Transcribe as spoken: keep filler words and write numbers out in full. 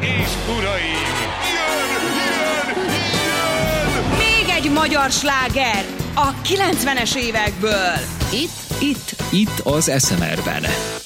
és uraim, jön, jön, jön! Még egy magyar sláger a kilencvenes évekből. Itt? Itt, itt az es em erben.